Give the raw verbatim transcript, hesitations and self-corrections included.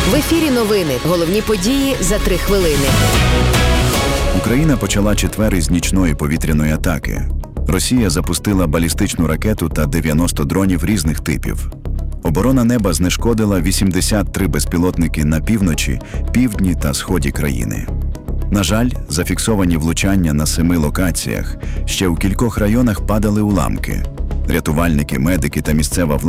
В ефірі новини. Головні події за три хвилини. Україна почала четвер із нічної повітряної атаки. Росія запустила балістичну ракету та дев'яносто дронів різних типів. Оборона неба знешкодила вісімдесят три безпілотники на півночі, півдні та сході країни. На жаль, зафіксовані влучання на семи локаціях. Ще у кількох районах падали уламки. Рятувальники, медики та місцева влада